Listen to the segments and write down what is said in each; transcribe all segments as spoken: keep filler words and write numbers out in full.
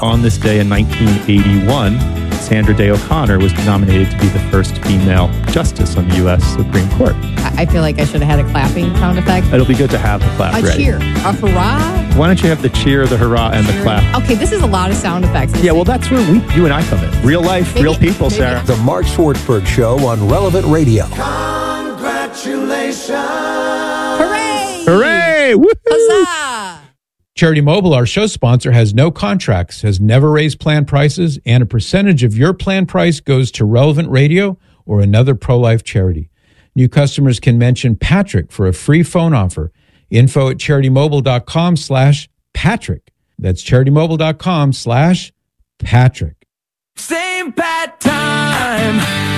On this day in nineteen eighty-one, Sandra Day O'Connor was nominated to be the first female justice on the U S Supreme Court. I feel like I should have had a clapping sound effect. It'll be good to have the clap A ready. cheer. A hurrah. Why don't you have the cheer, the hurrah, and the clap? Okay, this is a lot of sound effects. Yeah, well, that's where we, you and I come in. Real life, Maybe- real people, maybe- Sarah. The Mark Schwartzberg Show on Relevant Radio. Congratulations. Hooray! Hooray! Woo-hoo! Huzzah! Charity Mobile, our show sponsor, has no contracts, has never raised plan prices, and a percentage of your plan price goes to Relevant Radio or another pro-life charity. New customers can mention Patrick for a free phone offer. Info at charitymobile.com slash Patrick. That's charitymobile.com slash Patrick. Same Pat time.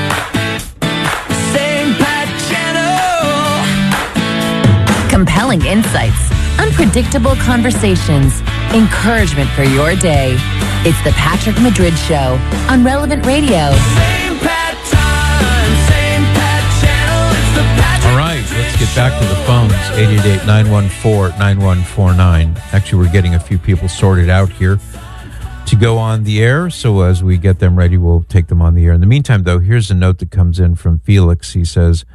Same Pat channel. Compelling insights, unpredictable conversations, encouragement for your day. It's the Patrick Madrid Show on Relevant Radio. Same Pat time. Same Pat channel. It's the Patrick All right, let's get back to the phones. eight eight eight, nine one four, nine one four nine. Actually, we're getting a few people sorted out here to go on the air. So as we get them ready, we'll take them on the air. In the meantime, though, here's a note that comes in from Felix. He says,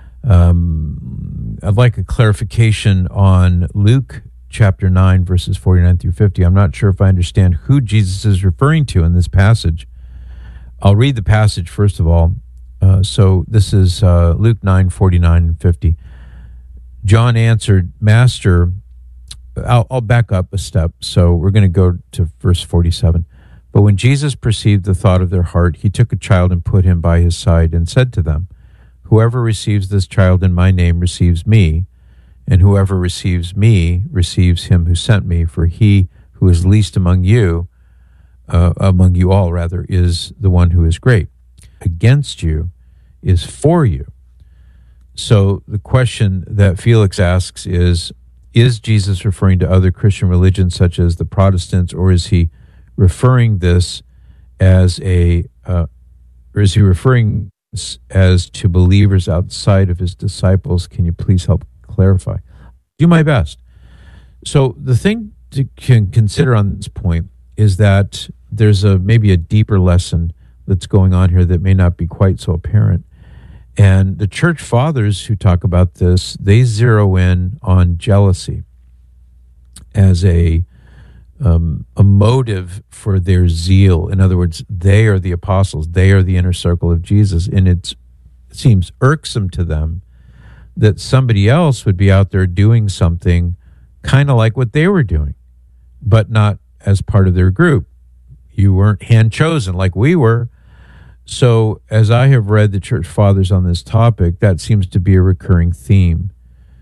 um, I'd like a clarification on Luke chapter nine, verses forty-nine through fifty. I'm not sure if I understand who Jesus is referring to in this passage. I'll read the passage first of all. Uh, so this is uh, Luke nine, forty-nine and fifty. John answered, Master, I'll, I'll back up a step. So we're going to go to verse forty-seven. But when Jesus perceived the thought of their heart, he took a child and put him by his side and said to them, Whoever receives this child in my name receives me, and whoever receives me receives him who sent me. For he who is least among you, uh, among you all rather, is the one who is great. Against you is for you. So the question that Felix asks is, is Jesus referring to other Christian religions such as the Protestants, or is he referring this as a, uh, or is he referring this as to believers outside of his disciples? Can you please help clarify? Do my best. So the thing to can consider on this point is that there's a maybe a deeper lesson that's going on here that may not be quite so apparent. And the church fathers who talk about this, they zero in on jealousy as a um, a motive for their zeal. In other words, they are the apostles. They are the inner circle of Jesus. And it's, it seems irksome to them that somebody else would be out there doing something kind of like what they were doing, but not as part of their group. You weren't hand-chosen like we were. So as I have read the church fathers on this topic, that seems to be a recurring theme.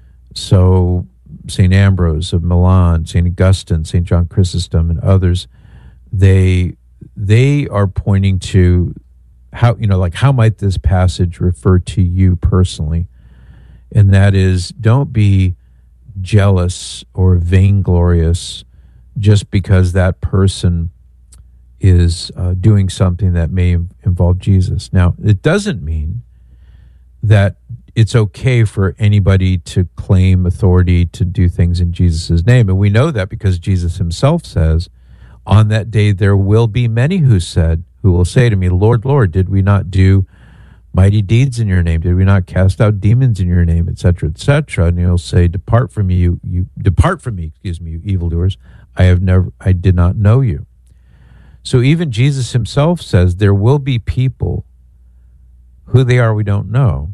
So Saint Ambrose of Milan, Saint Augustine, Saint John Chrysostom, and others, they they are pointing to how, you know, like how might this passage refer to you personally? And that is, don't be jealous or vainglorious just because that person is uh, doing something that may involve Jesus. Now, it doesn't mean that it's okay for anybody to claim authority to do things in Jesus' name. And we know that because Jesus himself says, on that day there will be many who said, who will say to me, Lord, Lord, did we not do mighty deeds in your name? Did we not cast out demons in your name, et cetera, et cetera? And he'll say, depart from me, you, you depart from me, excuse me, you evildoers. I have never, I did not know you. So even Jesus himself says there will be people, who they are we don't know,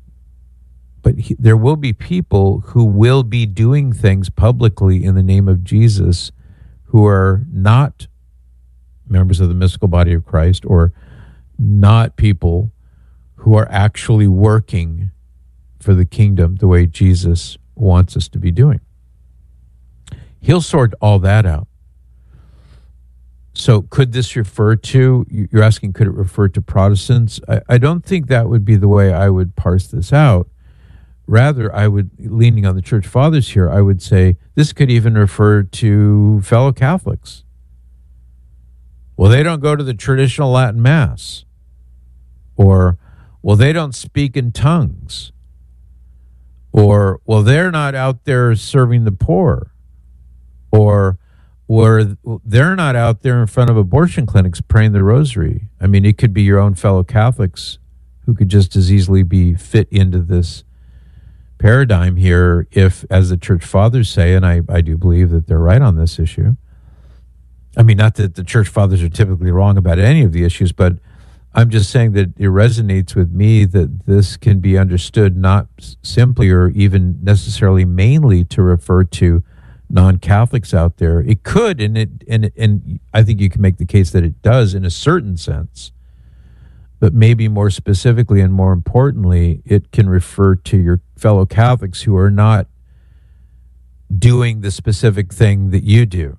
but he, there will be people who will be doing things publicly in the name of Jesus who are not members of the mystical body of Christ, or not people who are actually working for the kingdom the way Jesus wants us to be doing. He'll sort all that out. So could this refer to, you're asking, could it refer to Protestants? I, I don't think that would be the way I would parse this out. Rather, I would, leaning on the church fathers here, I would say this could even refer to fellow Catholics. Well, they don't go to the traditional Latin Mass. Or, well, they don't speak in tongues. Or, well, they're not out there serving the poor. Or, where they're not out there in front of abortion clinics praying the rosary. I mean, it could be your own fellow Catholics who could just as easily be fit into this paradigm here if, as the church fathers say, and I, I do believe that they're right on this issue. I mean, not that the church fathers are typically wrong about any of the issues, but I'm just saying that it resonates with me that this can be understood not simply or even necessarily mainly to refer to non-Catholics out there. It could, and it and and I think you can make the case that it does in a certain sense, but maybe more specifically and more importantly, it can refer to your fellow Catholics who are not doing the specific thing that you do.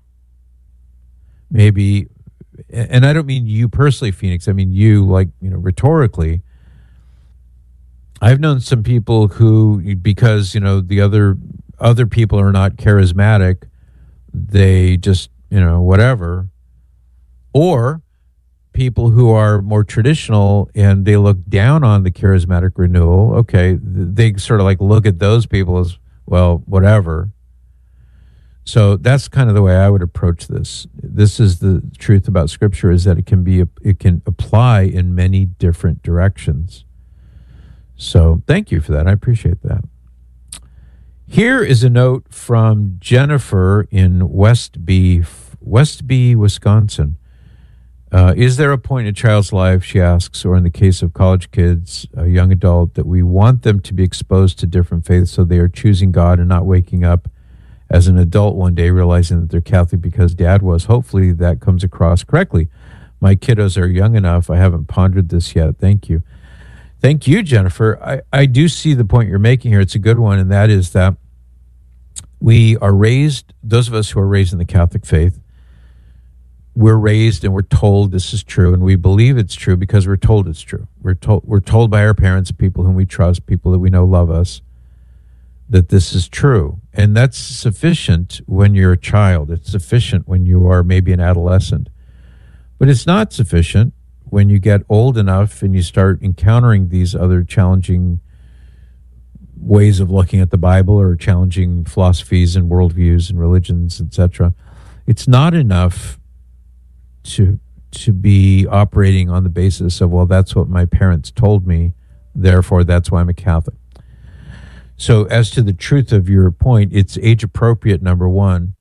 Maybe, and I don't mean you personally, Phoenix. I mean you, like, you know, rhetorically. I've known some people who, because, you know, the other other people are not charismatic, they just, you know, whatever. Or people who are more traditional and they look down on the charismatic renewal. Okay, they sort of like look at those people as, well, whatever. So that's kind of the way I would approach this. This is the truth about Scripture, is that it can be, it can apply in many different directions. So thank you for that. I appreciate that. Here is a note from Jennifer in Westby, Westby, Wisconsin. Uh, is there a point in a child's life, she asks, or in the case of college kids, a young adult, that we want them to be exposed to different faiths so they are choosing God and not waking up as an adult one day realizing that they're Catholic because dad was? Hopefully that comes across correctly. My kiddos are young enough. I haven't pondered this yet. Thank you. Thank you, Jennifer. I, I do see the point you're making here. It's a good one, and that is that we are raised, those of us who are raised in the Catholic faith, we're raised and we're told this is true, and we believe it's true because we're told it's true. We're told, we're told by our parents, people whom we trust, people that we know love us, that this is true. And that's sufficient when you're a child. It's sufficient when you are maybe an adolescent. But it's not sufficient when you get old enough and you start encountering these other challenging ways of looking at the Bible or challenging philosophies and worldviews and religions, et cetera. It's not enough to to be operating on the basis of, well, that's what my parents told me, therefore that's why I'm a Catholic. So as to the truth of your point, it's age appropriate, number one.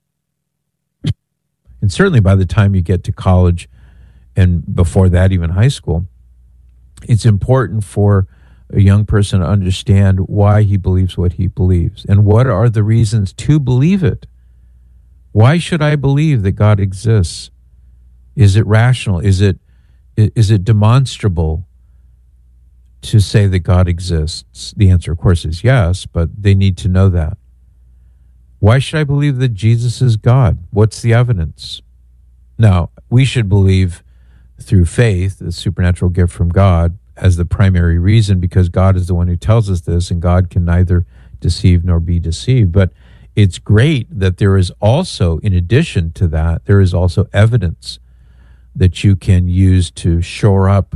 And certainly by the time you get to college, and before that, even high school, it's important for a young person to understand why he believes what he believes and what are the reasons to believe it. Why should I believe that God exists? Is it rational? Is it is it demonstrable to say that God exists? The answer, of course, is yes, but they need to know that. Why should I believe that Jesus is God? What's the evidence? Now, we should believe through faith, the supernatural gift from God, as the primary reason, because God is the one who tells us this, and God can neither deceive nor be deceived. But it's great that there is also, in addition to that, there is also evidence that you can use to shore up,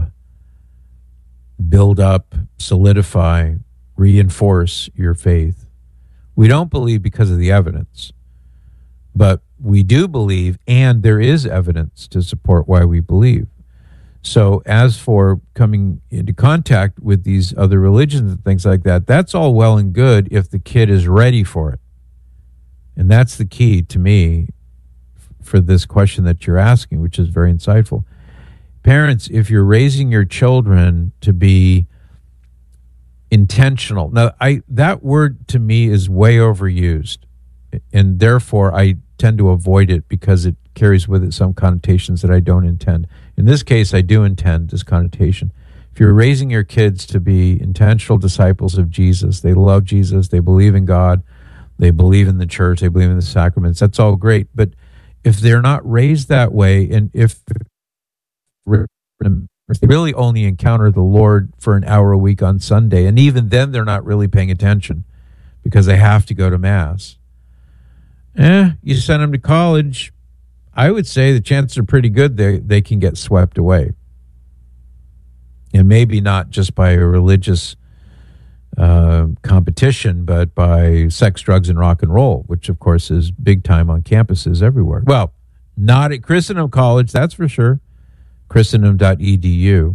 build up, solidify, reinforce your faith. We don't believe because of the evidence, but we do believe, and there is evidence to support why we believe. So as for coming into contact with these other religions and things like that, that's all well and good if the kid is ready for it. And that's the key to me for this question that you're asking, which is very insightful. Parents, if you're raising your children to be intentional, now I that word to me is way overused, and therefore I tend to avoid it because it carries with it some connotations that I don't intend. In this case, I do intend this connotation. If you're raising your kids to be intentional disciples of Jesus, they love Jesus, they believe in God, they believe in the church, they believe in the sacraments, that's all great. But if they're not raised that way, and if they really only encounter the Lord for an hour a week on Sunday, and even then they're not really paying attention because they have to go to Mass, eh, you send them to college, I would say the chances are pretty good they, they can get swept away. And maybe not just by a religious uh, competition, but by sex, drugs, and rock and roll, which of course is big time on campuses everywhere. Well, not at Christendom College, that's for sure. Christendom dot e d u.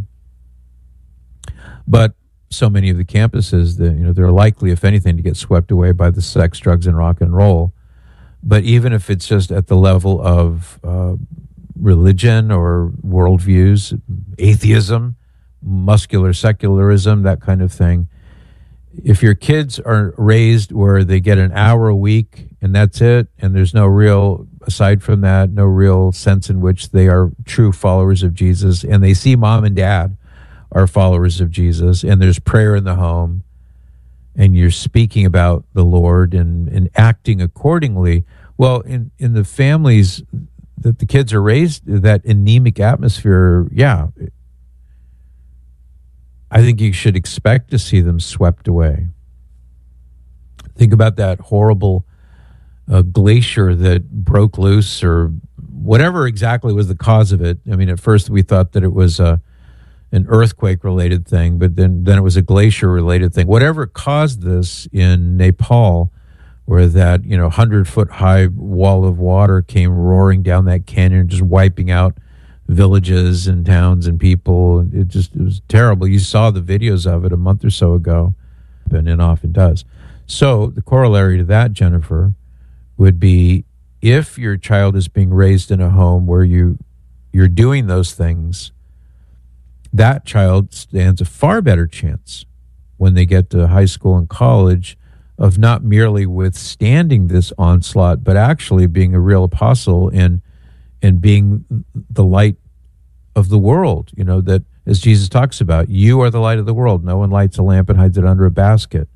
But so many of the campuses that, you know, they're likely, if anything, to get swept away by the sex, drugs, and rock and roll. But even if it's just at the level of uh, religion or worldviews, atheism, muscular secularism, that kind of thing, if your kids are raised where they get an hour a week and that's it, and there's no real, aside from that, no real sense in which they are true followers of Jesus, and they see mom and dad are followers of Jesus, and there's prayer in the home, and you're speaking about the Lord and, and acting accordingly. Well, in, in the families that the kids are raised, that anemic atmosphere, yeah, I think you should expect to see them swept away. Think about that horrible uh, glacier that broke loose, or whatever exactly was the cause of it. I mean, at first we thought that it was a an earthquake-related thing, but then, then it was a glacier-related thing. Whatever caused this in Nepal, where that, you know, hundred-foot-high wall of water came roaring down that canyon, just wiping out villages and towns and people. It just, it was terrible. You saw the videos of it a month or so ago, and it often does. So the corollary to that, Jennifer, would be if your child is being raised in a home where you, you're doing those things, that child stands a far better chance when they get to high school and college of not merely withstanding this onslaught, but actually being a real apostle and and being the light of the world. You know, that as Jesus talks about, you are the light of the world. No one lights a lamp and hides it under a basket,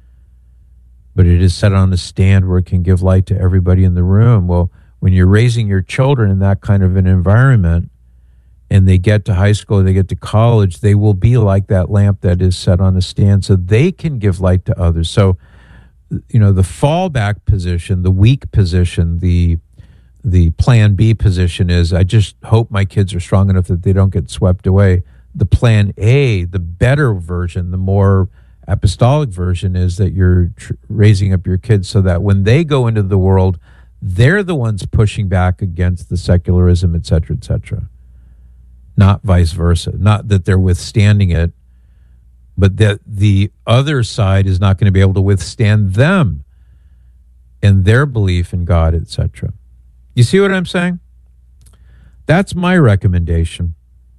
but it is set on a stand where it can give light to everybody in the room. Well, when you're raising your children in that kind of an environment, and they get to high school, they get to college, they will be like that lamp that is set on a stand so they can give light to others. So, you know, the fallback position, the weak position, the the plan B position is, I just hope my kids are strong enough that they don't get swept away. The plan A, the better version, the more apostolic version, is that you're tr- raising up your kids so that when they go into the world, they're the ones pushing back against the secularism, et cetera, et cetera. Not vice versa. Not that they're withstanding it, but that the other side is not going to be able to withstand them and their belief in God, et cetera. You see what I'm saying? That's my recommendation.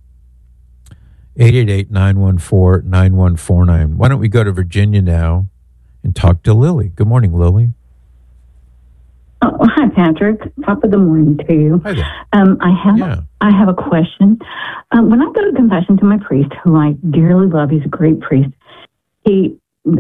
eight eight eight, nine one four, nine one four nine. Why don't we go to Virginia now and talk to Lily? Good morning, Lily. Oh, hi, Patrick. Top of the morning to you. Hi there. Um, I have Yeah. I have a question. Um, when I go to confession to my priest, who I dearly love, he's a great priest. He,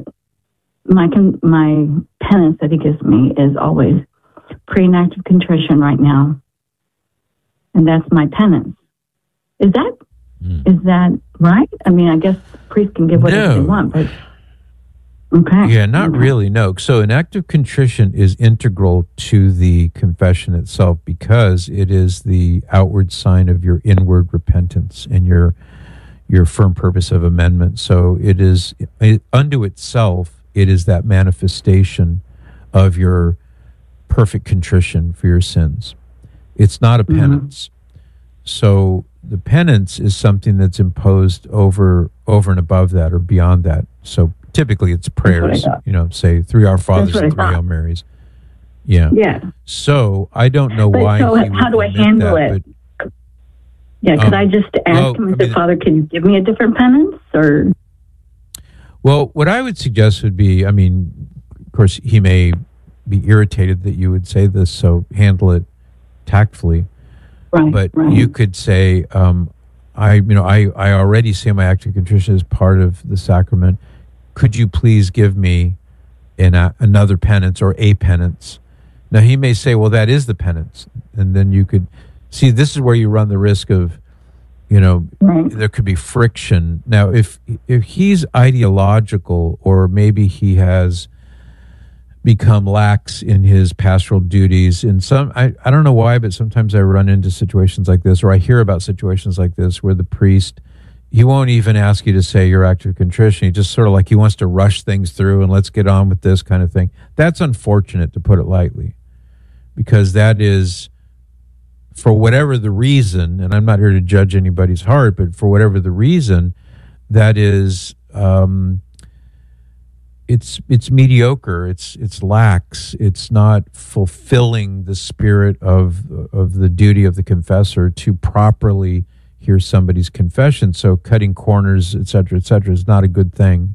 my con- my penance that he gives me is always pray an act of contrition right now, and that's my penance. Is that Mm. is that right? I mean, I guess priests can give whatever No. they want, but okay. Yeah, not okay. really, no. So an act of contrition is integral to the confession itself because it is the outward sign of your inward repentance and your your firm purpose of amendment. So it is, it, unto itself, it is that manifestation of your perfect contrition for your sins. It's not a penance. Mm-hmm. So the penance is something that's imposed over over and above that or beyond that. So typically it's prayers, you know, say three Our Fathers and three Hail Marys. Yeah. Yeah. So I don't know But why. so he how would do I admit handle that, it? but- Yeah, could Um, I just ask well, him and I say, mean- Father, can you give me a different penance? Or Well, what I would suggest would be, I mean, of course, he may be irritated that you would say this, so handle it tactfully. right, But right. you could say, um, I, you know, I, I already say my act of contrition is part of the sacrament. Could you please give me an, uh, another penance or a penance? Now, he may say, well, that is the penance. And then you could see, this is where you run the risk of, you know, Right. there could be friction. Now, if if he's ideological or maybe he has become lax in his pastoral duties, in some, I, I don't know why, but sometimes I run into situations like this, or I hear about situations like this where the priest he won't even ask you to say your act of contrition. He just sort of like he wants to rush things through and let's get on with this kind of thing. That's unfortunate, to put it lightly, because that is, for whatever the reason, and I'm not here to judge anybody's heart, but for whatever the reason, that is, um, it's it's mediocre. It's it's lax. It's not fulfilling the spirit of of the duty of the confessor to properly hear somebody's confession. So cutting corners, et cetera, et cetera, is not a good thing.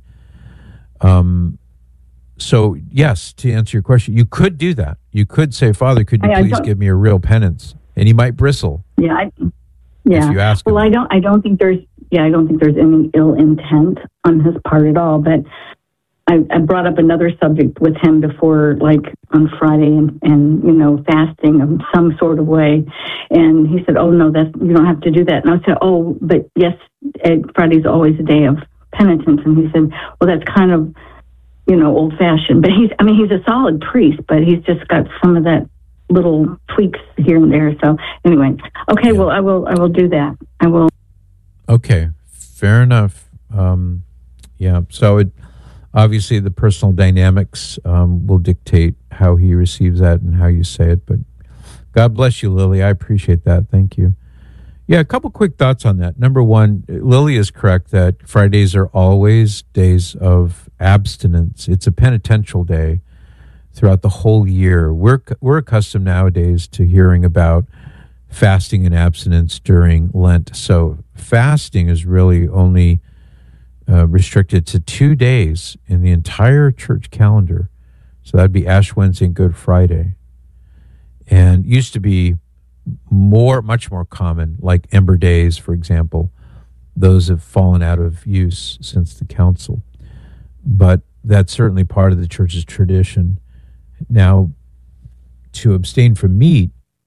Um. So yes, to answer your question, you could do that. You could say, Father, could you I, I please don't- give me a real penance? And he might bristle. Yeah, I, yeah. If you ask well, him. I don't. I don't think there's. Yeah, I don't think there's any ill intent on his part at all. But I, I brought up another subject with him before, like on Friday, and, and you know, fasting of some sort of way. And he said, "Oh no, that's you don't have to do that." And I said, "Oh, but yes, Ed, Friday's always a day of penitence." And he said, "Well, that's kind of, you know, old fashioned." But he's. I mean, he's a solid priest, but he's just got some of that little tweaks here and there. So anyway, okay, Yeah. well, I will. I will do that. I will. Okay, fair enough. Um, yeah, so it, obviously the personal dynamics um, will dictate how he receives that and how you say it. But God bless you, Lily. I appreciate that. Thank you. Yeah, a couple quick thoughts on that. Number one, Lily is correct that Fridays are always days of abstinence. It's a penitential day throughout the whole year. We're we're accustomed nowadays to hearing about fasting and abstinence during Lent. So fasting is really only uh, restricted to two days in the entire church calendar. So that'd be Ash Wednesday and Good Friday. And used to be more, much more common, like Ember Days, for example. Those have fallen out of use since the council. But that's certainly part of the church's tradition. Now, to abstain from meat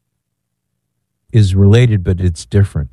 is related, but it's different.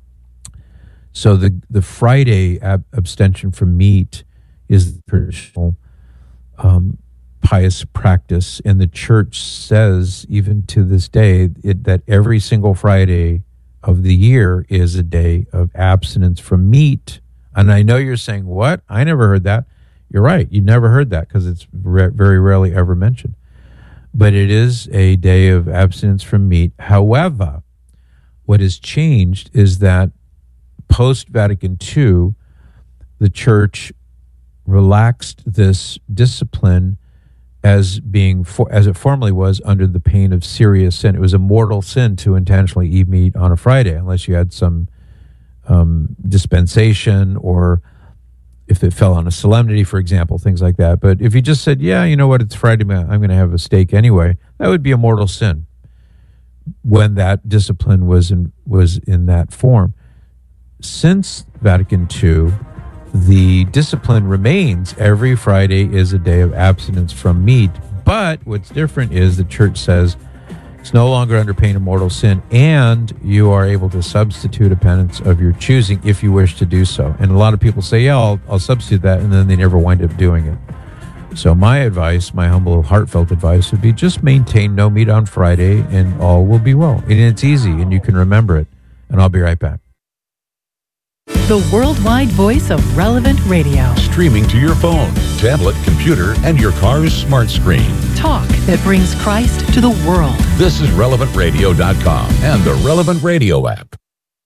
So the the Friday ab- abstention from meat is the traditional um, pious practice, and the church says, even to this day, it, that every single Friday of the year is a day of abstinence from meat. And I know you're saying, what? I never heard that. You're right. You never heard that because it's re- very rarely ever mentioned. But it is a day of abstinence from meat. However, what has changed is that post-Vatican Two, the church relaxed this discipline as being, for, as it formerly was, under the pain of serious sin. It was a mortal sin to intentionally eat meat on a Friday, unless you had some um, dispensation, or if it fell on a solemnity, for example, things like that. But if you just said, yeah, you know what, it's Friday, I'm going to have a steak anyway, that would be a mortal sin when that discipline was in, was in that form. Since Vatican Two, the discipline remains every Friday is a day of abstinence from meat. But what's different is the church says it's no longer under pain of mortal sin, and you are able to substitute a penance of your choosing if you wish to do so. And a lot of people say, yeah, I'll, I'll substitute that, and then they never wind up doing it. So my advice, my humble, heartfelt advice would be just maintain no meat on Friday and all will be well. And it's easy and you can remember it. And I'll be right back. The worldwide voice of Relevant Radio. Streaming to your phone, tablet, computer, and your car's smart screen. Talk that brings Christ to the world. This is relevant radio dot com and the Relevant Radio app.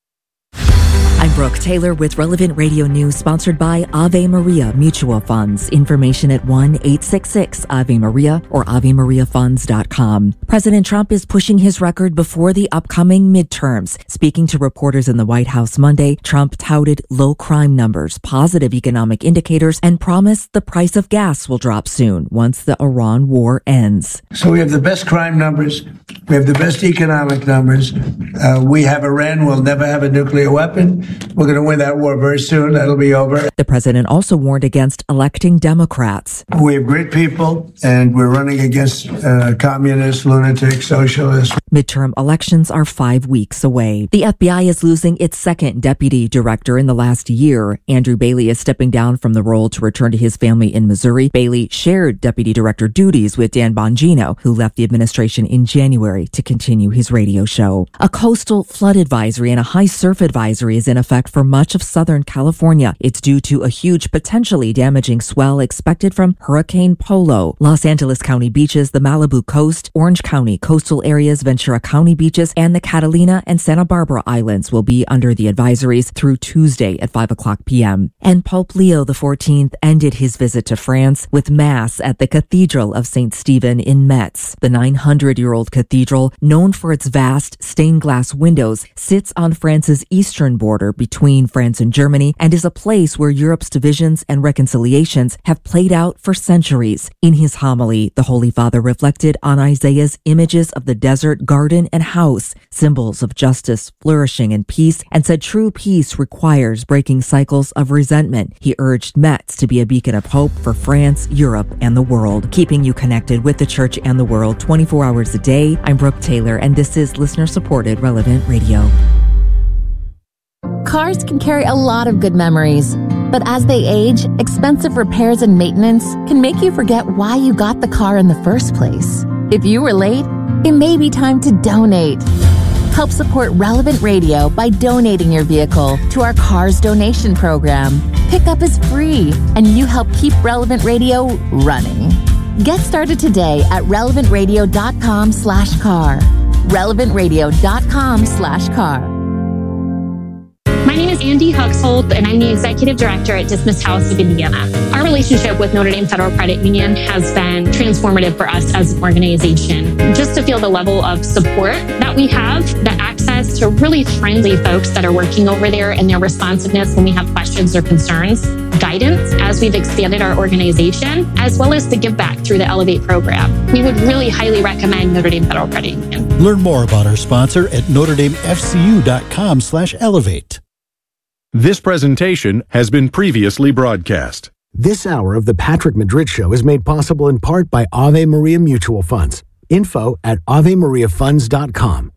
I'm Brooke Taylor with Relevant Radio News, sponsored by Ave Maria Mutual Funds. Information at one eight six six Ave Maria or ave maria funds dot com. President Trump is pushing his record before the upcoming midterms. Speaking to reporters in the White House Monday, Trump touted low crime numbers, positive economic indicators, and promised the price of gas will drop soon once the Iran war ends. So we have the best crime numbers. We have the best economic numbers. Uh, we have Iran will never have a nuclear weapon. We're going to win that war very soon. That'll be over. The president also warned against electing Democrats. We have great people, and we're running against uh, communists, lunatics, socialists. Midterm elections are five weeks away. The F B I is losing its second deputy director in the last year. Andrew Bailey is stepping down from the role to return to his family in Missouri. Bailey shared deputy director duties with Dan Bongino, who left the administration in January to continue his radio show. A coastal flood advisory and a high surf advisory is in effect forecast for much of Southern California. It's due to a huge, potentially damaging swell expected from Hurricane Polo. Los Angeles County beaches, the Malibu coast, Orange County coastal areas, Ventura County beaches, and the Catalina and Santa Barbara Islands will be under the advisories through Tuesday at five o'clock p.m. And Pope Leo the fourteenth ended his visit to France with Mass at the Cathedral of Saint Stephen in Metz. The nine hundred year old cathedral, known for its vast stained glass windows, sits on France's eastern border between France and Germany and is a place where Europe's divisions and reconciliations have played out for centuries. In his homily, the Holy Father reflected on Isaiah's images of the desert, garden, and house, symbols of justice, flourishing, and peace, and said true peace requires breaking cycles of resentment. He urged Metz to be a beacon of hope for France, Europe, and the world, keeping you connected with the church and the world twenty-four hours a day. I'm Brooke Taylor, and this is listener-supported Relevant Radio. Cars can carry a lot of good memories, but as they age, expensive repairs and maintenance can make you forget why you got the car in the first place. If you were late, it may be time to donate. Help support Relevant Radio by donating your vehicle to our Cars Donation Program. Pickup is free, and you help keep Relevant Radio running. Get started today at relevantradio.com slash car. relevantradio.com slash car. My name is Andy Huxhold, and I'm the Executive Director at Dismiss House of Indiana. Our relationship with Notre Dame Federal Credit Union has been transformative for us as an organization. Just to feel the level of support that we have, the access to really friendly folks that are working over there, and their responsiveness when we have questions or concerns, guidance as we've expanded our organization, as well as the give back through the Elevate program. We would really highly recommend Notre Dame Federal Credit Union. Learn more about our sponsor at notredamefcu.com slash elevate. This presentation has been previously broadcast. This hour of the Patrick Madrid Show is made possible in part by Ave Maria Mutual Funds. Info at ave maria funds dot com.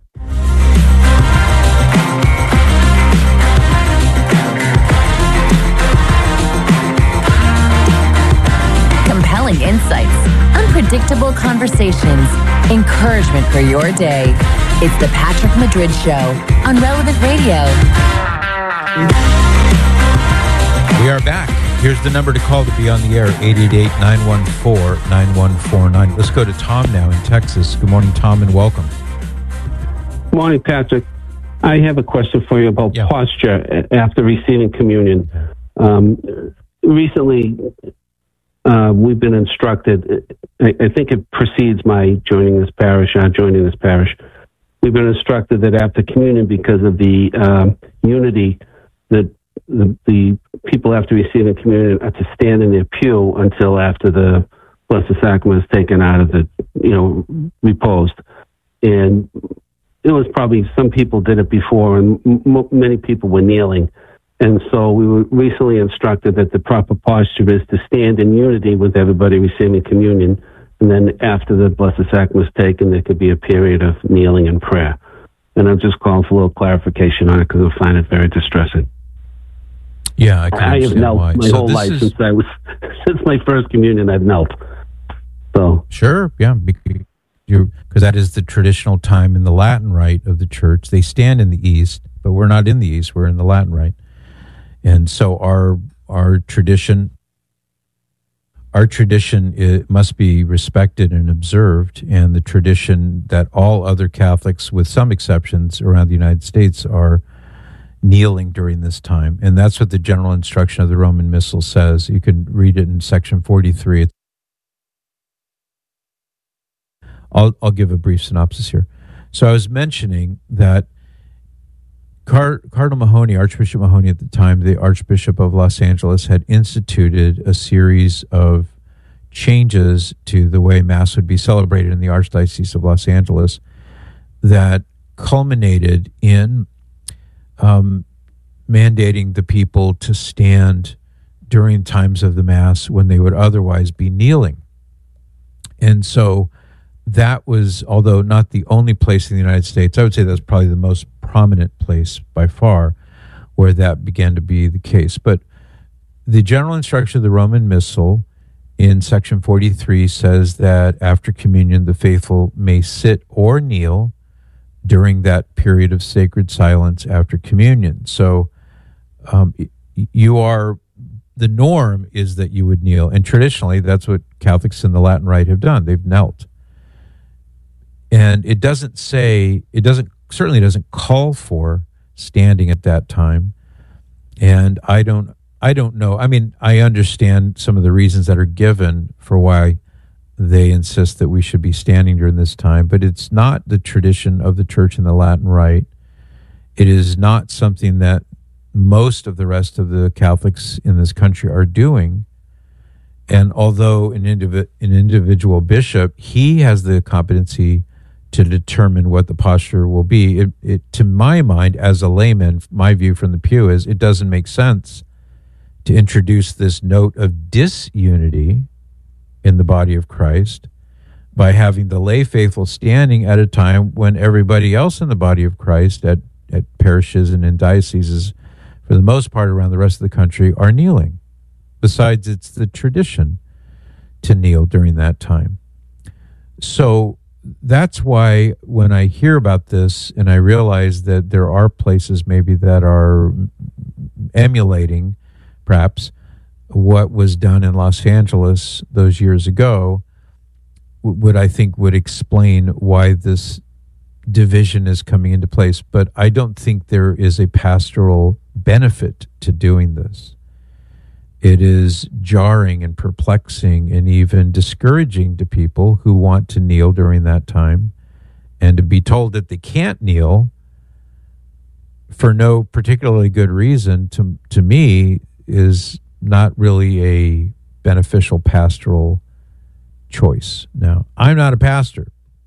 Compelling insights, unpredictable conversations, encouragement for your day. It's the Patrick Madrid Show on Relevant Radio. We are back. Here's the number to call to be on the air, eight eight eight, nine one four, nine one four nine. Let's go to Tom now in Texas. Good morning, Tom, and welcome. Good morning, Patrick. I have a question for you about yeah. posture after receiving communion. Um, recently, uh, we've been instructed, I, I think it precedes my joining this parish, uh, joining this parish. We've been instructed that after communion, because of the um, unity, that the, the people after receiving communion are to stand in their pew until after the Blessed Sacrament is taken out of the, you know, reposed. And it was probably, some people did it before, and m- many people were kneeling. And so we were recently instructed that the proper posture is to stand in unity with everybody receiving communion. And then after the Blessed Sacrament is taken, there could be a period of kneeling and prayer. And I'm just calling for a little clarification on it because I find it very distressing. Yeah, I, can I have knelt why. my so whole life is... since I was since my first communion. I've knelt. So sure, yeah, because that is the traditional time in the Latin Rite of the Church. They stand in the East, but we're not in the East; we're in the Latin Rite, and so our our tradition, our tradition it must be respected and observed, and the tradition that all other Catholics, with some exceptions around the United States, are kneeling during this time. And that's what the general instruction of the Roman Missal says. You can read it in section forty-three. I'll, I'll give a brief synopsis here. So I was mentioning that Car- Cardinal Mahony, Archbishop Mahony at the time, the Archbishop of Los Angeles, had instituted a series of changes to the way Mass would be celebrated in the Archdiocese of Los Angeles that culminated in Um, mandating the people to stand during times of the Mass when they would otherwise be kneeling. And so that was, although not the only place in the United States, I would say that's probably the most prominent place by far where that began to be the case. But the general instruction of the Roman Missal in section forty-three says that after communion, the faithful may sit or kneel during that period of sacred silence after communion. So um, you are, the norm is that you would kneel. And traditionally, that's what Catholics in the Latin Rite have done. They've knelt. And it doesn't say, it doesn't, certainly doesn't call for standing at that time. And I don't, I don't know. I mean, I understand some of the reasons that are given for why they insist that we should be standing during this time, but it's not the tradition of the Church in the Latin Rite. It is not something that most of the rest of the Catholics in this country are doing. And although an, indivi- an individual bishop, he has the competency to determine what the posture will be. It, it, to my mind, as a layman, my view from the pew is it doesn't make sense to introduce this note of disunity in the body of Christ by having the lay faithful standing at a time when everybody else in the body of Christ at, at parishes and in dioceses, for the most part around the rest of the country, are kneeling. Besides, it's the tradition to kneel during that time. So that's why when I hear about this and I realize that there are places maybe that are emulating perhaps what was done in Los Angeles those years ago, would I think would explain why this division is coming into place. But I don't think there is a pastoral benefit to doing this. It is jarring and perplexing and even discouraging to people who want to kneel during that time, and to be told that they can't kneel for no particularly good reason, to to me, is not really a beneficial pastoral choice. Now, I'm not a pastor.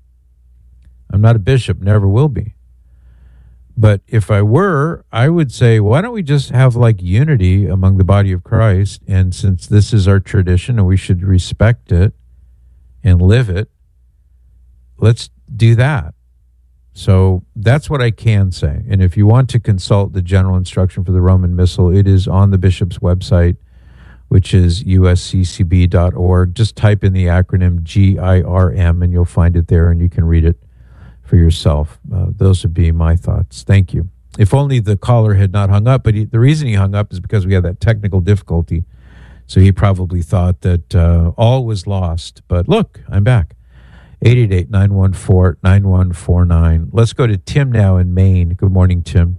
I'm not a bishop, never will be. But if I were, I would say, why don't we just have like unity among the body of Christ? And since this is our tradition and we should respect it and live it, let's do that. So that's what I can say. And if you want to consult the general instruction for the Roman Missal, it is on the bishop's website, which is U S C C B dot org. Just type in the acronym G I R M and you'll find it there and you can read it for yourself. Uh, those would be my thoughts. Thank you. If only the caller had not hung up, but he, the reason he hung up is because we had that technical difficulty. So he probably thought that uh, all was lost. But look, I'm back. eight eight eight, nine one four, nine one four nine. Let's go to Tim now in Maine. Good morning, Tim.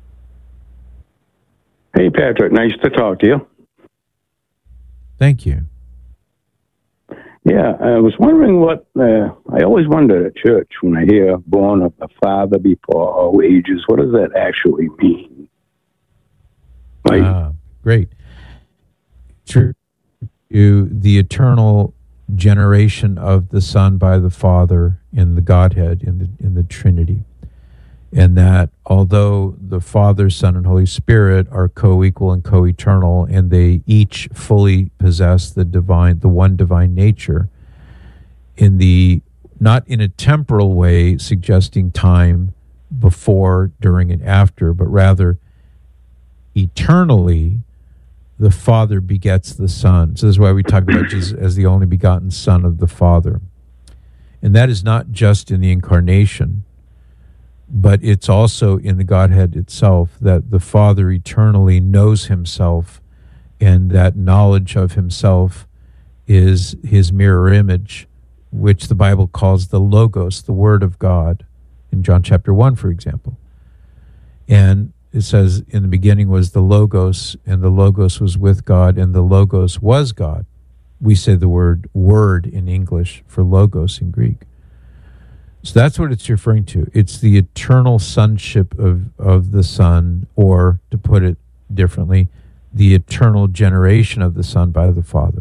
Hey, Patrick. Nice to talk to you. Thank you. Yeah, I was wondering what, uh, I always wondered at church when I hear born of the Father before all ages, what does that actually mean? Like, ah, great. True. You, the eternal generation of the Son by the Father in the Godhead, in the in the Trinity. And that although the Father, Son, and Holy Spirit are co-equal and co-eternal, and they each fully possess the divine, the one divine nature, in the not in a temporal way suggesting time before, during, and after, but rather eternally, the Father begets the Son. So this is why we talk about Jesus as the only begotten Son of the Father. And that is not just in the incarnation, but it's also in the Godhead itself, that the Father eternally knows himself, and that knowledge of himself is his mirror image, which the Bible calls the Logos, the Word of God, in John chapter one, for example. And it says, in the beginning was the Logos, and the Logos was with God, and the Logos was God. We say the word word in English for Logos in Greek. So that's what it's referring to. It's the eternal sonship of, of the Son, or to put it differently, the eternal generation of the Son by the Father.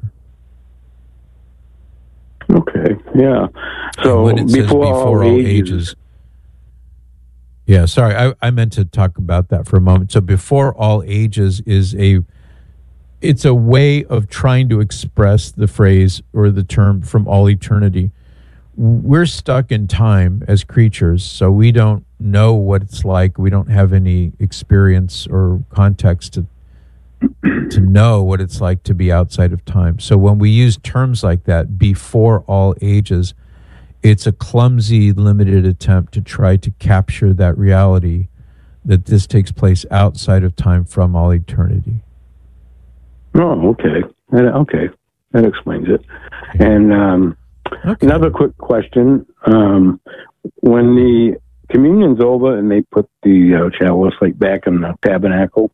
Okay, yeah. So when it before, says before all, all ages, ages. Yeah, sorry, I, I meant to talk about that for a moment. So before all ages is a, it's a way of trying to express the phrase or the term from all eternity. We're stuck in time as creatures, so we don't know what it's like. We don't have any experience or context to to know what it's like to be outside of time. So when we use terms like that, before all ages, it's a clumsy, limited attempt to try to capture that reality that this takes place outside of time from all eternity. Oh, okay. That- Okay. That explains it. And um, Okay. another quick question. Um, when the communion's over and they put the uh, chalice like back in the tabernacle,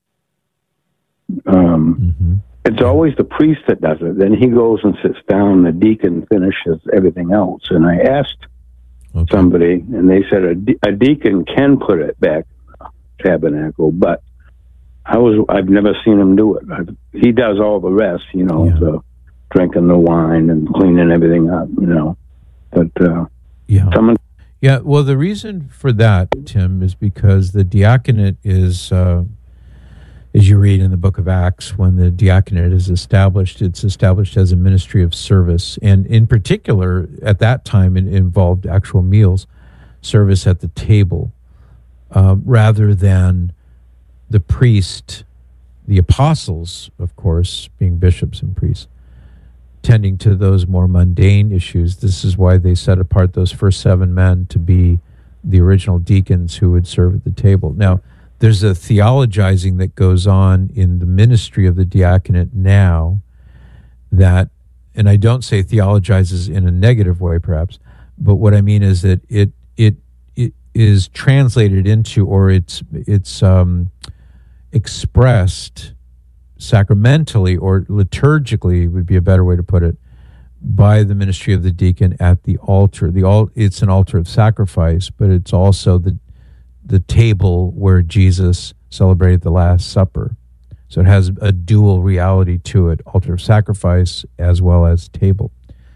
um, Mm-hmm. it's always the priest that does it. Then he goes and sits down, the deacon finishes everything else. And I asked Okay. somebody, and they said a, de- a deacon can put it back in the tabernacle, but I was, I've never seen him do it. I've, he does all the rest, you know, Yeah. the drinking the wine and cleaning everything up, you know. But uh, Yeah. someone, Yeah, well, the reason for that, Tim, is because the diaconate is, uh, as you read in the book of Acts, when the diaconate is established, it's established as a ministry of service. And in particular, at that time, it involved actual meals, service at the table, uh, rather than the priest, the apostles, of course, being bishops and priests, tending to those more mundane issues. This is why they set apart those first seven men to be the original deacons who would serve at the table. Now, there's a theologizing that goes on in the ministry of the diaconate now that, and I don't say theologizes in a negative way perhaps, but what I mean is that it it it is translated into, or it's it's um, expressed sacramentally or liturgically would be a better way to put it, by the ministry of the deacon at the altar. The al- it's an altar of sacrifice, but it's also the the table where Jesus celebrated the Last Supper. So it has a dual reality to it, altar of sacrifice as well as table.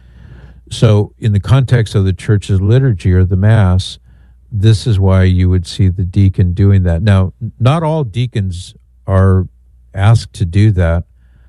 So in the context of the church's liturgy or the Mass, this is why you would see the deacon doing that. Now, not all deacons are asked to do that,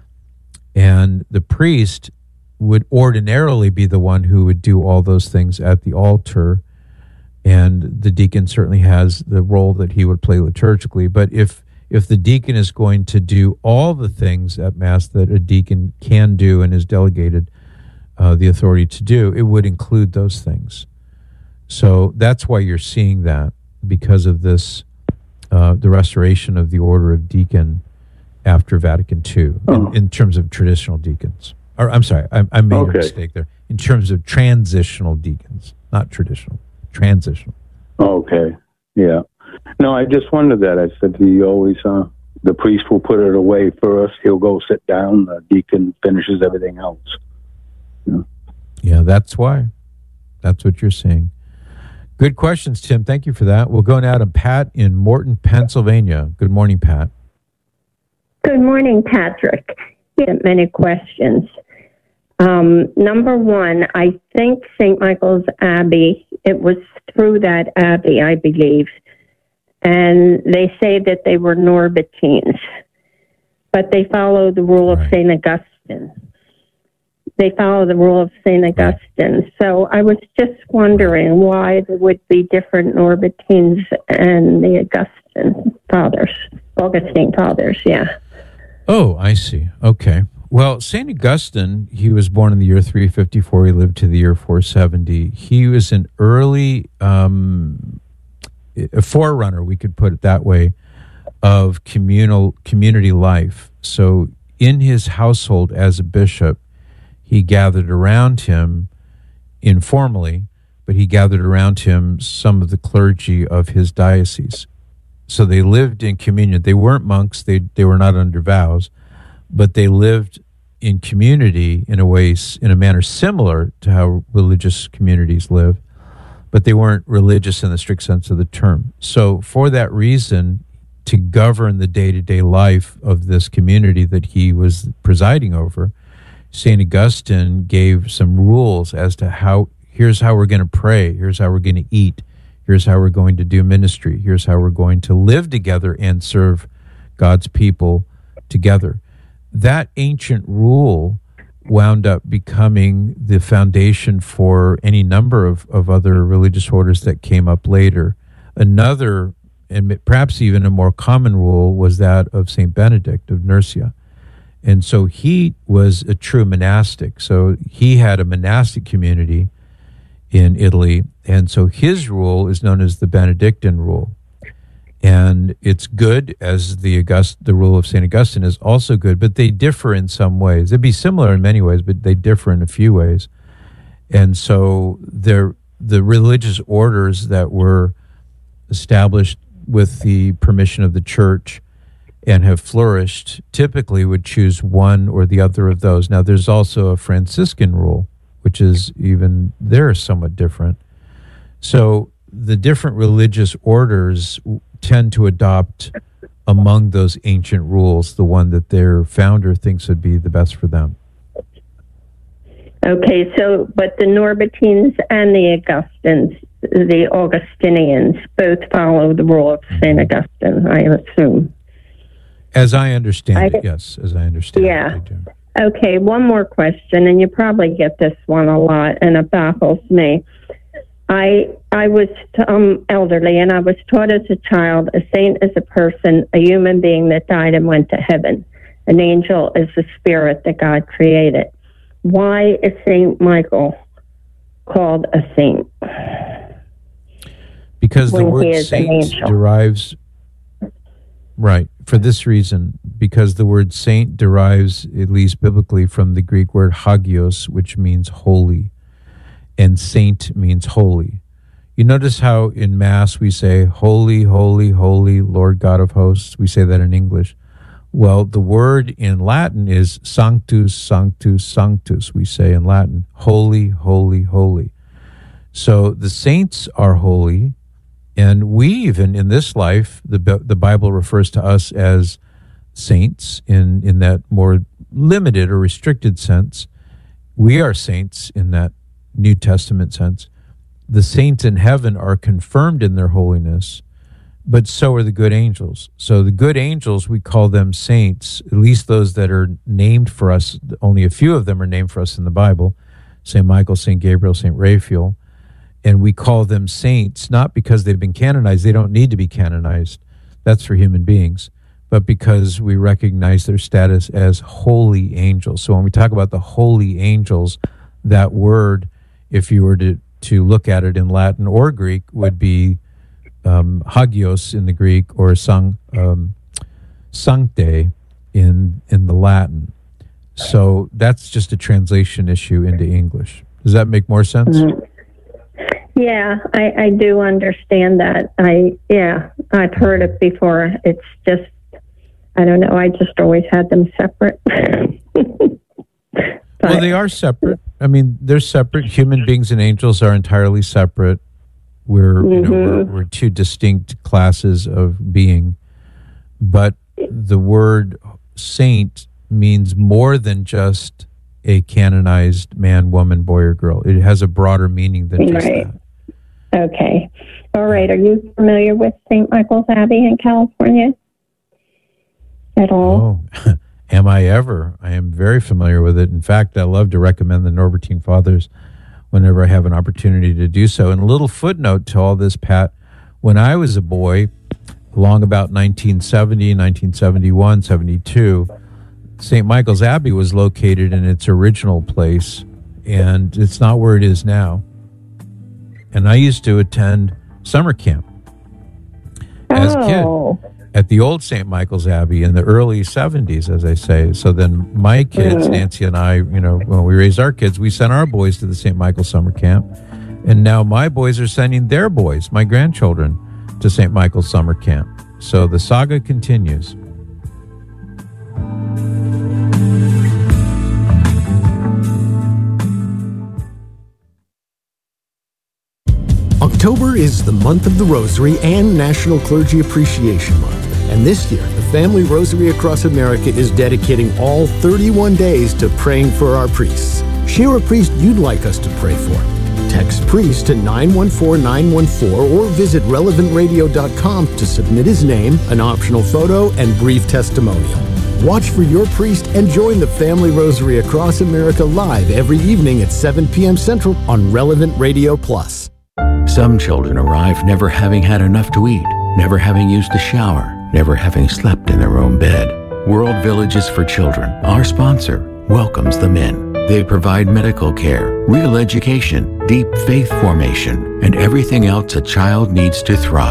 and the priest would ordinarily be the one who would do all those things at the altar, and the deacon certainly has the role that he would play liturgically. But if if the deacon is going to do all the things at Mass that a deacon can do and is delegated uh, the authority to do, it would include those things. So that's why you're seeing that, because of this, uh, the restoration of the order of deacon after Vatican Two, Oh. in, in terms of traditional deacons. Or I'm sorry, I, I made Okay. a mistake there. In terms of transitional deacons, not traditional, transitional. okay, yeah. No, I just wondered that. I said he always, uh, the priest will put it away first. He'll go sit down. The deacon finishes everything else. Yeah. Yeah, that's why. That's what you're seeing. Good questions, Tim. Thank you for that. We'll go now to Pat in Morton, Pennsylvania. Good morning, Pat. Good morning, Patrick. We have many questions. Um, number one, I think Saint Michael's Abbey, it was through that abbey, I believe, and they say that they were Norbertines, but they follow the rule of Saint Augustine. They follow the rule of Saint Augustine. So I was just wondering why there would be different Norbertines and the Augustine fathers, Augustine fathers, yeah. Oh, I see. Okay. Well, Saint Augustine, he was born in the year three fifty-four. He lived to the year four seventy. He was an early um, a forerunner, we could put it that way, of communal community life. So in his household as a bishop, he gathered around him informally, but he gathered around him some of the clergy of his diocese. So they lived in communion. They weren't monks. They they were not under vows, but they lived in community in a way, in a manner similar to how religious communities live, but they weren't religious in the strict sense of the term. So for that reason, to govern the day-to-day life of this community that he was presiding over, Saint Augustine gave some rules as to how, here's how we're going to pray, here's how we're going to eat, here's how we're going to do ministry, here's how we're going to live together and serve God's people together. That ancient rule wound up becoming the foundation for any number of, of other religious orders that came up later. Another, and perhaps even a more common rule, was that of Saint Benedict of Nursia. And so he was a true monastic. So he had a monastic community in Italy. And so his rule is known as the Benedictine rule. And it's good, as the August, the rule of Saint Augustine is also good, but they differ in some ways. They'd be similar in many ways, but they differ in a few ways. And so they're, the religious orders that were established with the permission of the church and have flourished typically would choose one or the other of those. Now, there's also a Franciscan rule, which is even, they're somewhat different. So the different religious orders tend to adopt among those ancient rules the one that their founder thinks would be the best for them. Okay, so, but the Norbertines and the Augustines, the Augustinians, both follow the rule of Saint Augustine, I assume. As I understand I, it, yes, as I understand yeah. it, they do. Okay, one more question, and you probably get this one a lot, and it baffles me. I I was um, elderly, and I was taught as a child, a saint is a person, a human being that died and went to heaven. An angel is a spirit that God created. Why is Saint Michael called a saint? Because the word saint derives, right, for this reason, because the word saint derives, at least biblically, from the Greek word hagios, which means holy. And saint means holy. You notice how in Mass we say, holy, holy, holy, Lord God of hosts. We say that in English. Well, the word in Latin is sanctus, sanctus, sanctus, we say in Latin. Holy, holy, holy. So the saints are holy, and we even in this life, the the Bible refers to us as saints in, in that more limited or restricted sense. We are saints in that New Testament sense. The saints in heaven are confirmed in their holiness, but so are the good angels. So the good angels, we call them saints, at least those that are named for us. Only a few of them are named for us in the Bible, Saint Michael, Saint Gabriel, Saint Raphael. And we call them saints, not because they've been canonized. They don't need to be canonized. That's for human beings. But because we recognize their status as holy angels. So when we talk about the holy angels, that word, if you were to, to look at it in Latin or Greek, would be um, hagios in the Greek or sang, um, sancte in in the Latin. So that's just a translation issue into English. Does that make more sense? Mm-hmm. Yeah, I, I do understand that. I yeah, I've heard it before. It's just, I don't know. I just always had them separate. Well, they are separate. I mean, they're separate. Human beings and angels are entirely separate. We're, mm-hmm. you know, we're, we're two distinct classes of being. But the word saint means more than just a canonized man, woman, boy, or girl. It has a broader meaning than just right. that. Okay. All right. Are you familiar with Saint Michael's Abbey in California at all? Oh, am I ever? I am very familiar with it. In fact, I love to recommend the Norbertine Fathers whenever I have an opportunity to do so. And a little footnote to all this, Pat, when I was a boy, along about nineteen seventy, nineteen seventy-one, seventy-two, Saint Michael's Abbey was located in its original place, and it's not where it is now. And I used to attend summer camp as a oh. kid at the old Saint Michael's Abbey in the early seventies, as I say. So then my kids, mm. Nancy and I, you know, when we raised our kids, we sent our boys to the Saint Michael's summer camp. And now my boys are sending their boys, my grandchildren, to Saint Michael's summer camp. So the saga continues. October is the month of the Rosary and National Clergy Appreciation Month. And this year, the Family Rosary Across America is dedicating all thirty-one days to praying for our priests. Share a priest you'd like us to pray for. Text priest to nine one four nine one four or visit relevant radio dot com to submit his name, an optional photo, and brief testimonial. Watch for your priest and join the Family Rosary Across America live every evening at seven p.m. Central on Relevant Radio Plus. Some children arrive never having had enough to eat, never having used a shower, never having slept in their own bed. World Villages for Children, our sponsor, welcomes them in. They provide medical care, real education, deep faith formation, and everything else a child needs to thrive.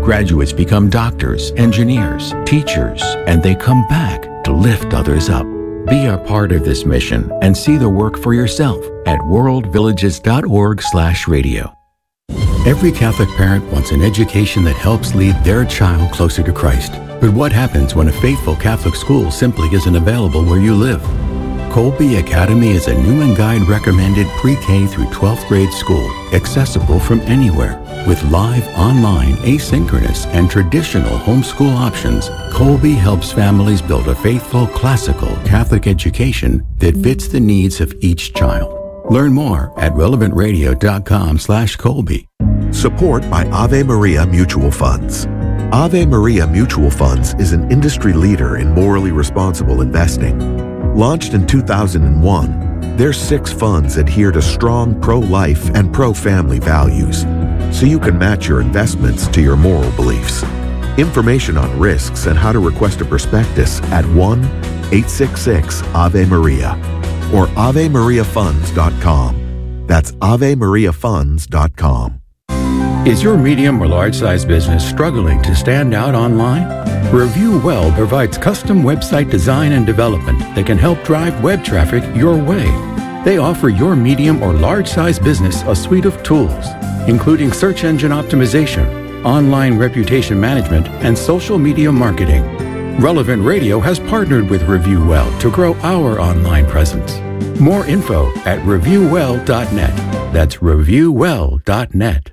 Graduates become doctors, engineers, teachers, and they come back to lift others up. Be a part of this mission and see the work for yourself at worldvillages.org slash radio. Every Catholic parent wants an education that helps lead their child closer to Christ. But what happens when a faithful Catholic school simply isn't available where you live? Colby Academy is a Newman Guide recommended pre-K through twelfth grade school, accessible from anywhere. With live, online, asynchronous, and traditional homeschool options, Colby helps families build a faithful, classical Catholic education that fits the needs of each child. Learn more at relevantradio.com slash Colby. Support by Ave Maria Mutual Funds. Ave Maria Mutual Funds is an industry leader in morally responsible investing. Launched in two thousand one, their six funds adhere to strong pro-life and pro-family values, so you can match your investments to your moral beliefs. Information on risks and how to request a prospectus at one eight six six Ave Maria or ave maria funds dot com. That's ave maria funds dot com. Is your medium or large size business struggling to stand out online? Review Well provides custom website design and development that can help drive web traffic your way. They offer your medium or large size business a suite of tools, including search engine optimization, online reputation management, and social media marketing. Relevant Radio has partnered with Review Well to grow our online presence. More info at review well dot net. That's review well dot net.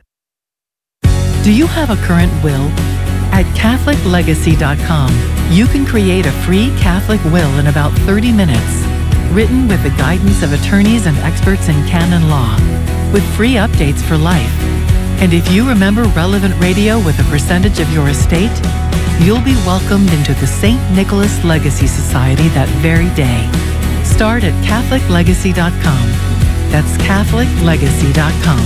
Do you have a current will? At Catholic Legacy dot com, you can create a free Catholic will in about thirty minutes, written with the guidance of attorneys and experts in canon law, with free updates for life. And if you remember Relevant Radio with a percentage of your estate, you'll be welcomed into the Saint Nicholas Legacy Society that very day. Start at Catholic Legacy dot com. That's Catholic Legacy dot com.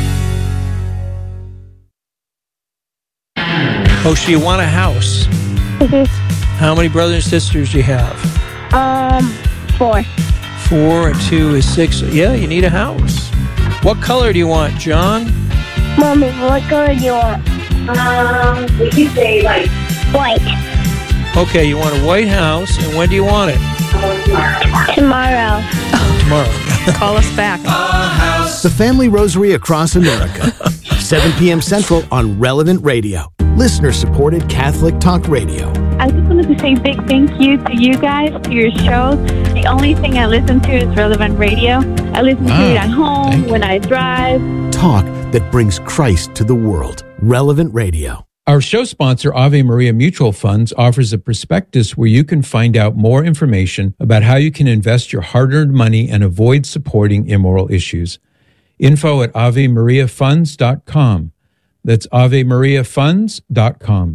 Oh, so you want a house? Mm-hmm. How many brothers and sisters do you have? Um, four. Four and two is six. Yeah, you need a house. What color do you want, John? Mommy, what color do you want? Um, we could say like white. Okay, you want a white house, and when do you want it? Tomorrow. Tomorrow. Call us back. The Family Rosary Across America, seven p.m. Central on Relevant Radio. Listener-supported Catholic Talk Radio. I just wanted to say a big thank you to you guys, to your show. The only thing I listen to is Relevant Radio. I listen Wow. to it at home, when I drive. Talk that brings Christ to the world. Relevant Radio. Our show sponsor, Ave Maria Mutual Funds, offers a prospectus where you can find out more information about how you can invest your hard-earned money and avoid supporting immoral issues. Info at ave maria funds dot com. That's ave maria funds dot com.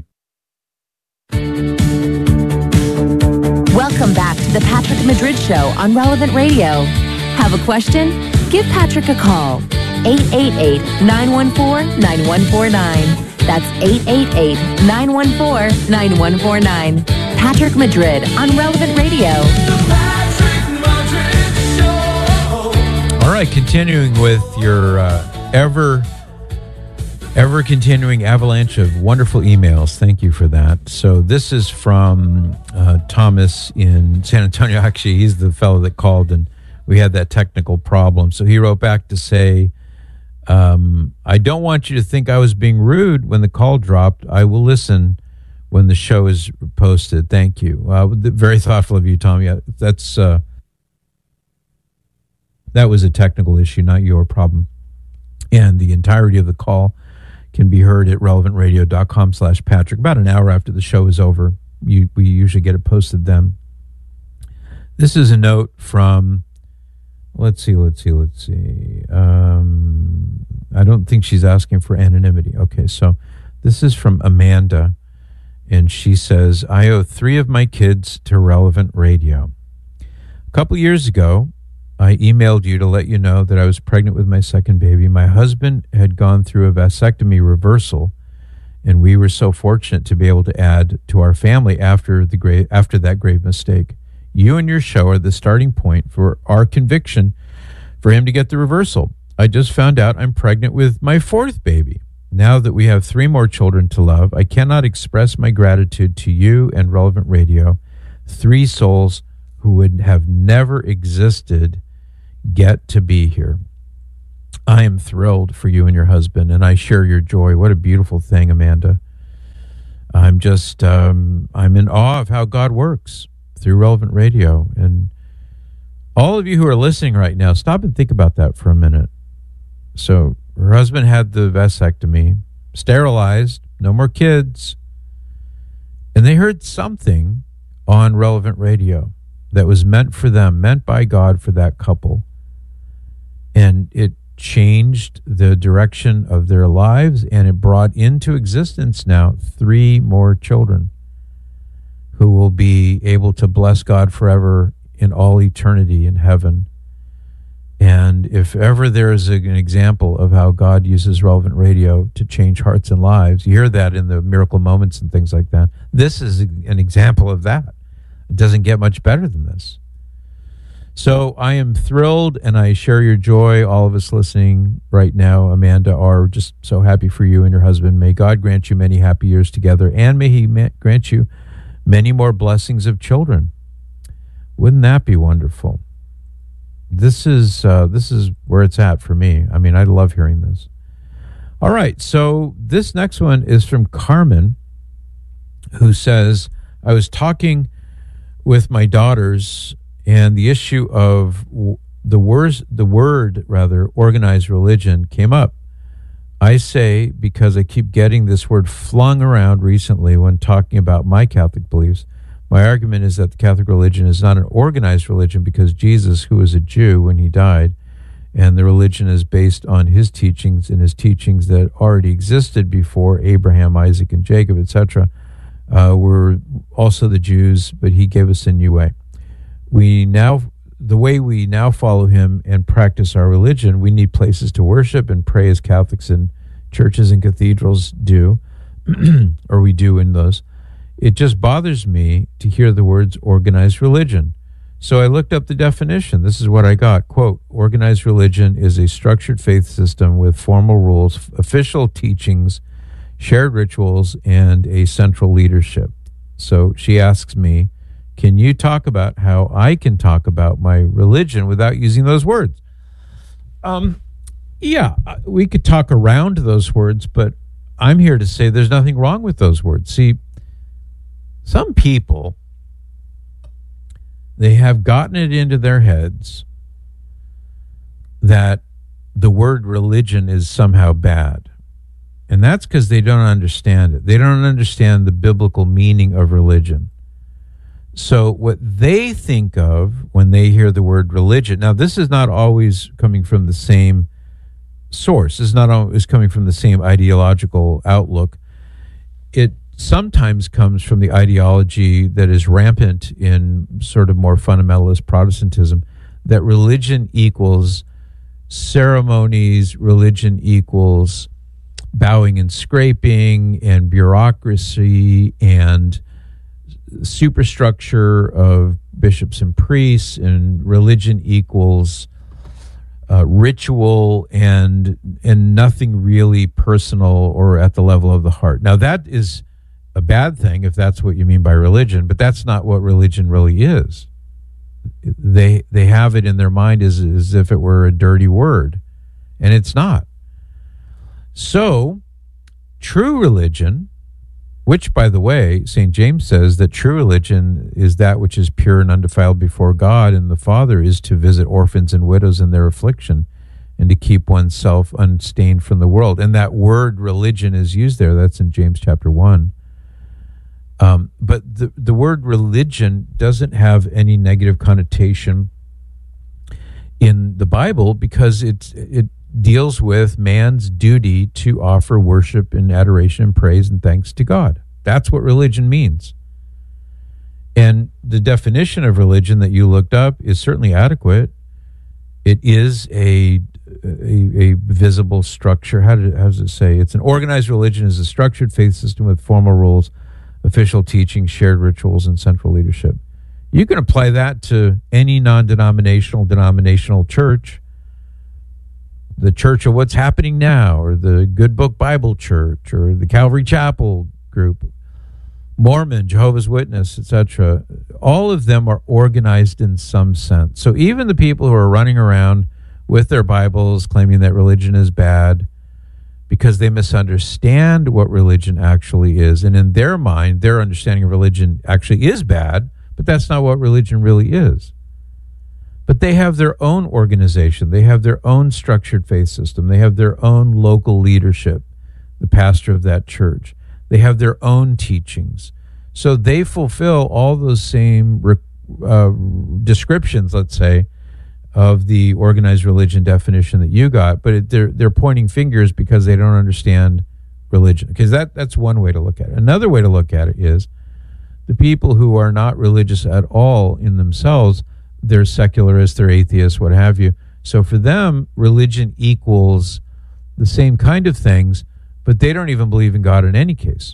Welcome back to the Patrick Madrid Show on Relevant Radio. Have a question? Give Patrick a call. eight eight eight, nine one four, nine one four nine. That's eight eight eight, nine one four, nine one four nine. Patrick Madrid on Relevant Radio. All right, continuing with your uh, ever, ever continuing avalanche of wonderful emails. Thank you for that. So this is from uh, Thomas in San Antonio. Actually, he's the fellow that called and we had that technical problem. So he wrote back to say, um, I don't want you to think I was being rude when the call dropped. I will listen when the show is posted. Thank you. Uh, very thoughtful of you, Tom. Yeah, that's... Uh, That was a technical issue, not your problem. And the entirety of the call can be heard at relevantradio.com slash Patrick. About an hour after the show is over, you, we usually get it posted then. This is a note from, let's see, let's see, let's see. Um, I don't think she's asking for anonymity. Okay, so this is from Amanda, and she says, I owe three of my kids to Relevant Radio. A couple years ago, I emailed you to let you know that I was pregnant with my second baby. My husband had gone through a vasectomy reversal, and we were so fortunate to be able to add to our family after the grave, after that grave mistake. You and your show are the starting point for our conviction for him to get the reversal. I just found out I'm pregnant with my fourth baby. now that we have three more children to love, I cannot express my gratitude to you and Relevant Radio, three souls who would have never existed get to be here. I am thrilled for you and your husband, and I share your joy. What a beautiful thing, Amanda. I'm just, um, I'm in awe of how God works through Relevant Radio. And all of you who are listening right now, stop and think about that for a minute. So her husband had the vasectomy, sterilized, no more kids. And they heard something on Relevant Radio that was meant for them, meant by God for that couple. And it changed the direction of their lives, and it brought into existence now three more children who will be able to bless God forever in all eternity in heaven. And if ever there is an example of how God uses Relevant Radio to change hearts and lives, you hear that in the miracle moments and things like that. This is an example of that. It doesn't get much better than this. So I am thrilled, and I share your joy. All of us listening right now, Amanda, are just so happy for you and your husband. May God grant you many happy years together, and may he ma- grant you many more blessings of children. Wouldn't that be wonderful? This is uh, this is where it's at for me. I mean, I love hearing this. All right, so this next one is from Carmen, who says, I was talking with my daughters, and the issue of the words, the word rather, organized religion came up. I say, because I keep getting this word flung around recently when talking about my Catholic beliefs, my argument is that the Catholic religion is not an organized religion because Jesus, who was a Jew when he died, and the religion is based on his teachings and his teachings that already existed before Abraham, Isaac, and Jacob, et cetera, uh, were also the Jews, but he gave us a new way. We now, the way we now follow him and practice our religion, we need places to worship and pray as Catholics in churches and cathedrals do, or we do in those. It just bothers me to hear the words organized religion. So I looked up the definition. This is what I got. Quote, organized religion is a structured faith system with formal rules, official teachings, shared rituals, and a central leadership. So she asks me, can you talk about how I can talk about my religion without using those words? Um, yeah, we could talk around those words, but I'm here to say there's nothing wrong with those words. See, some people, they have gotten it into their heads that the word religion is somehow bad. And that's because they don't understand it. They don't understand the biblical meaning of religion. So what they think of when they hear the word religion, now this is not always coming from the same source. This is not always coming from the same ideological outlook. It sometimes comes from the ideology that is rampant in sort of more fundamentalist Protestantism, that religion equals ceremonies, religion equals bowing and scraping and bureaucracy and superstructure of bishops and priests, and religion equals uh, ritual and and nothing really personal or at the level of the heart. Now that is a bad thing if that's what you mean by religion, but that's not what religion really is. They they have it in their mind as, as if it were a dirty word, and it's not. So, true religion, which, by the way, Saint James says that true religion is that which is pure and undefiled before God and the Father, is to visit orphans and widows in their affliction and to keep oneself unstained from the world. And that word religion is used there. That's in James chapter one. Um, but the, the word religion doesn't have any negative connotation in the Bible because it's, it deals with man's duty to offer worship and adoration and praise and thanks to God. That's what religion means. And the definition of religion that you looked up is certainly adequate. It is a a, a visible structure. How, did, how does it say? It's an organized religion is a structured faith system with formal rules, official teachings, shared rituals, and central leadership. You can apply that to any non-denominational, denominational church. the Church of What's Happening Now, or the Good Book Bible Church, or the Calvary Chapel group, Mormon, Jehovah's Witness, et cetera. All of them are organized in some sense. So even the people who are running around with their Bibles claiming that religion is bad because they misunderstand what religion actually is, and in their mind, their understanding of religion actually is bad, but that's not what religion really is. But they have their own organization. They have their own structured faith system. They have their own local leadership, the pastor of that church. They have their own teachings. So they fulfill all those same uh, descriptions, let's say, of the organized religion definition that you got, but it, they're, they're pointing fingers because they don't understand religion. Because that, that's one way to look at it. Another way to look at it is the people who are not religious at all in themselves, they're secularists, they're atheists, what have you. So for them, religion equals the same kind of things, but they don't even believe in God in any case.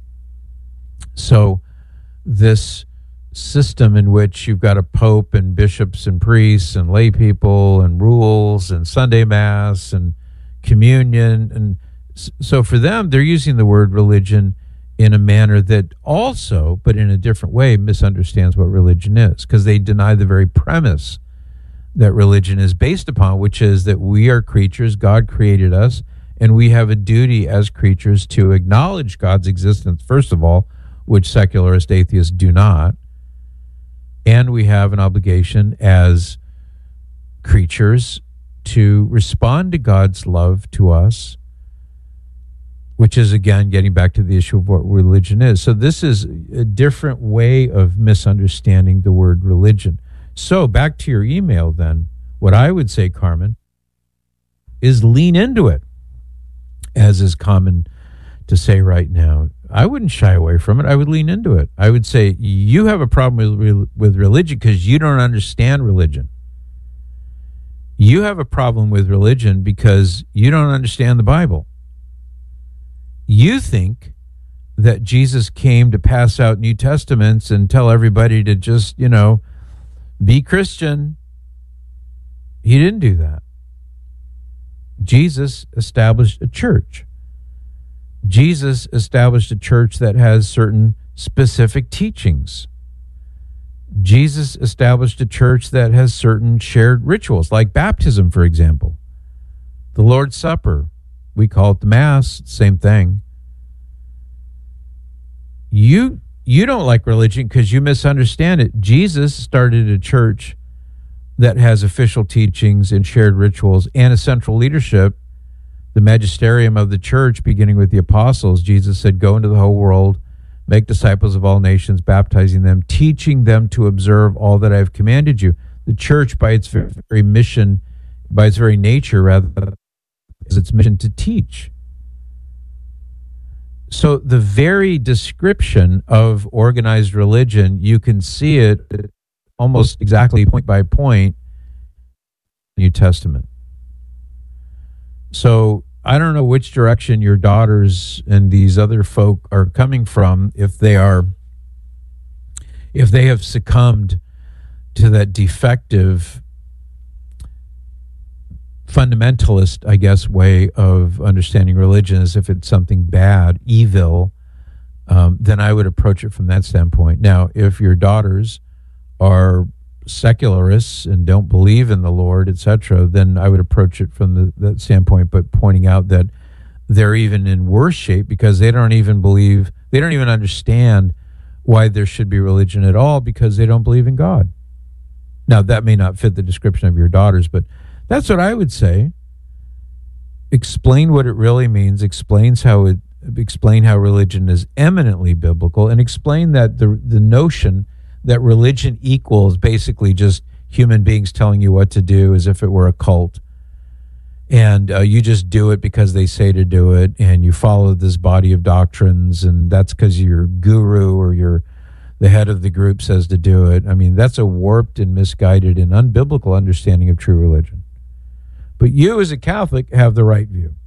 So this system in which you've got a pope and bishops and priests and lay people and rules and Sunday Mass and communion, and so for them, they're using the word religion in a manner that also, but in a different way, misunderstands what religion is, because they deny the very premise that religion is based upon, which is that we are creatures, God created us, and we have a duty as creatures to acknowledge God's existence, first of all, which secularist atheists do not, and we have an obligation as creatures to respond to God's love to us, which is, again, getting back to the issue of what religion is. So this is a different way of misunderstanding the word religion. So back to your email then, what I would say, Carmen, is lean into it, as is common to say right now. I wouldn't shy away from it. I would lean into it. I would say, you have a problem with, with religion because you don't understand religion. You have a problem with religion because you don't understand the Bible. You think that Jesus came to pass out New Testaments and tell everybody to just, you know, be Christian. He didn't do that. Jesus established a church. Jesus established a church that has certain specific teachings. Jesus established a church that has certain shared rituals, like baptism, for example. The Lord's Supper. We call it the Mass, same thing. You you don't like religion because you misunderstand it. Jesus started a church that has official teachings and shared rituals and a central leadership, the magisterium of the church, beginning with the apostles. Jesus said, go into the whole world, make disciples of all nations, baptizing them, teaching them to observe all that I have commanded you. The church, by its very mission, by its very nature, rather, is its mission to teach. So the very description of organized religion, you can see it almost exactly point by point in the New Testament. So I don't know which direction your daughters and these other folk are coming from, if they are, if they have succumbed to that defective fundamentalist, I guess, way of understanding religion as if it's something bad, evil, um, then I would approach it from that standpoint. Now, if your daughters are secularists and don't believe in the Lord, et cetera, then I would approach it from the, that standpoint, but pointing out that they're even in worse shape because they don't even believe, they don't even understand why there should be religion at all, because they don't believe in God. Now, that may not fit the description of your daughters, but that's what I would say. Explain what it really means, explains how it, explain how religion is eminently biblical, and explain that the the notion that religion equals basically just human beings telling you what to do as if it were a cult. And uh, you just do it because they say to do it, and you follow this body of doctrines, and that's because your guru or your the head of the group says to do it. I mean, that's a warped and misguided and unbiblical understanding of true religion. But you as a Catholic have the right view.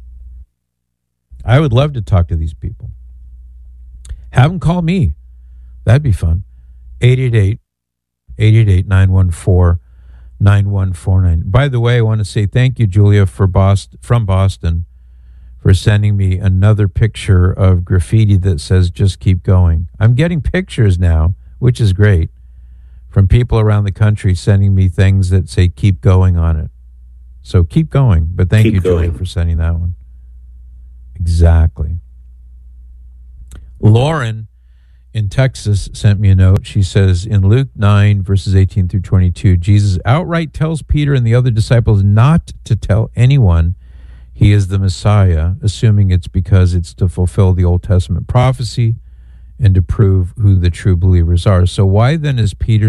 I would love to talk to these people. Have them call me. That'd be fun. eight eight eight, eight eight eight, nine one four, nine one four nine. By the way, I want to say thank you, Julia, for Boston, from Boston, for sending me another picture of graffiti that says, just keep going. I'm getting pictures now, which is great, from people around the country sending me things that say, keep going on it. So keep going. But thank Keep you, going. Julia, for sending that one. Exactly. Lauren in Texas sent me a note. She says, in Luke nine, verses eighteen through twenty-two, Jesus outright tells Peter and the other disciples not to tell anyone he is the Messiah, assuming it's because it's to fulfill the Old Testament prophecy and to prove who the true believers are. So why then is Peter